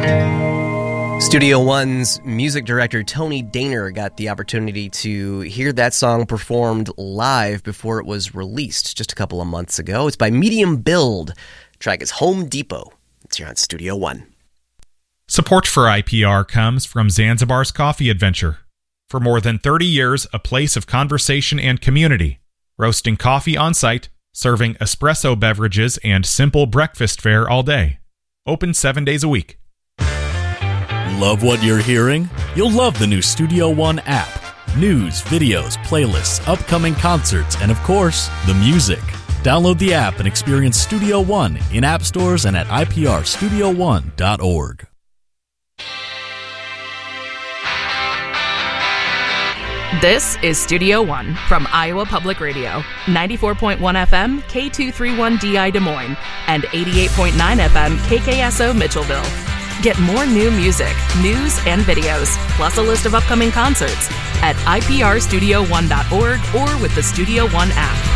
Studio One's music director Tony Daner got the opportunity to hear that song performed live before it was released just a couple of months ago. It's by Medium Build. The track is Home Depot. It's here on Studio One. Support for IPR comes from Zanzibar's Coffee Adventure. For more than 30 years, a place of conversation and community. Roasting coffee on site, serving espresso beverages and simple breakfast fare all day. Open 7 days a week. Love what you're hearing? You'll love the new Studio One app. News, videos, playlists, upcoming concerts, and of course, the music. Download the app and experience Studio One in app stores and at iprstudio1.org. This is Studio One from Iowa Public Radio, 94.1 FM, K231DI Des Moines, and 88.9 FM, KKSO Mitchellville. Get more new music, news, and videos, plus a list of upcoming concerts at iprstudio1.org or with the Studio One app.